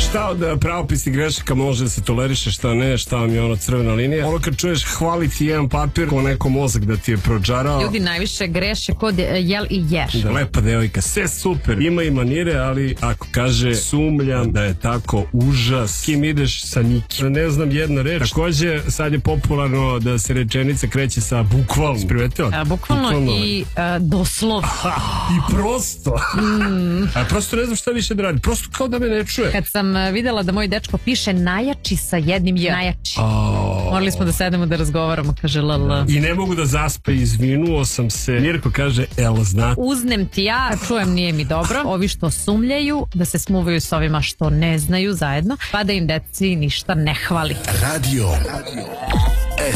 Šta od pravopisi grešaka može da se toleriše, šta ne, šta vam je ono crvena linija. Ono kad čuješ hvali ti jedan papir ko neko mozak da ti je prođarao. Ljudi najviše greše kod jel i jer. Da, lepa devojka, sve super, ima i manire, ali ako kaže sumnjam da je tako, užas. Kim ideš sa nikim? Ne znam jedna reč. Takođe, sad je popularno da se rečenica kreće sa bukvalno. Primetio? Bukvalno i doslovno. I prosto. Prosto ne znam šta više da radi. Prosto kao da me ne čuje. Kad sam videla da moj dečko piše najjači sa jednim j. Najjači. Morali smo da sedemo da razgovaramo, kaže LL. I ne mogu da zaspe, izvinuo sam se. Mirko kaže, znate. Uznem ti ja, čujem nije mi dobro. Ovi što sumljaju, da se smuvaju s ovima što ne znaju zajedno, pa da im deci ništa ne hvali. Radio.